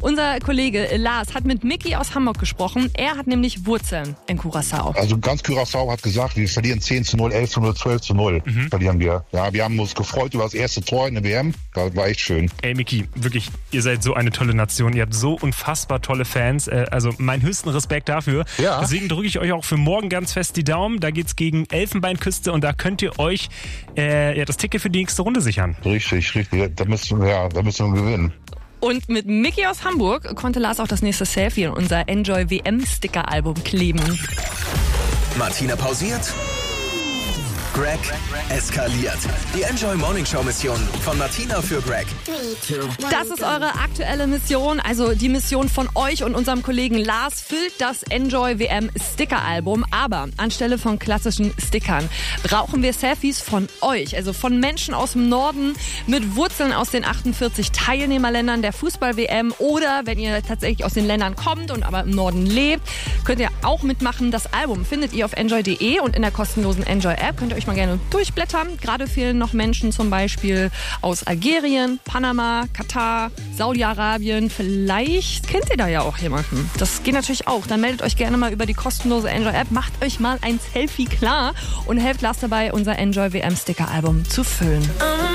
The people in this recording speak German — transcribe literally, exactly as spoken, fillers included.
Unser Kollege Lars hat mit Micky aus Hamburg gesprochen. Er hat nämlich Wurzeln in Curaçao. Also ganz Curaçao hat gesagt, wir verlieren zehn zu null, elf zu null, zwölf zu null. Mhm. Verlieren wir. Ja, wir haben uns gefreut über das erste Tor in der W M. Das war echt schön. Ey Micky, wirklich, ihr seid so eine tolle Nation. Ihr habt so unfassbar tolle Fans. Also meinen höchsten Respekt dafür. Ja. Deswegen drücke ich euch auch für morgen ganz fest die Daumen. Da geht's gegen Elfenbeinküste und da könnt ihr euch äh, ja, das Ticket für die nächste Runde sichern. Richtig, richtig. Da müssen wir, ja, da müssen wir gewinnen. Und mit Micky aus Hamburg konnte Lars auch das nächste Selfie in unser Enjoy W M-Sticker-Album kleben. Martina pausiert. Greg eskaliert. Die Enjoy Morning Show Mission von Martina für Greg. Das ist eure aktuelle Mission, also die Mission von euch und unserem Kollegen Lars füllt das Enjoy W M Sticker-Album. Aber anstelle von klassischen Stickern brauchen wir Selfies von euch, also von Menschen aus dem Norden mit Wurzeln aus den achtundvierzig Teilnehmerländern der Fußball-W M. Oder wenn ihr tatsächlich aus den Ländern kommt und aber im Norden lebt, könnt ihr auch mitmachen. Das Album findet ihr auf enjoy punkt de und in der kostenlosen Enjoy-App könnt ihr euch mal gerne durchblättern. Gerade fehlen noch Menschen zum Beispiel aus Algerien, Panama, Katar, Saudi-Arabien. Vielleicht kennt ihr da ja auch jemanden. Das geht natürlich auch. Dann meldet euch gerne mal über die kostenlose Enjoy-App. Macht euch mal ein Selfie klar und helft Lars dabei, unser Enjoy W M Sticker-Album zu füllen.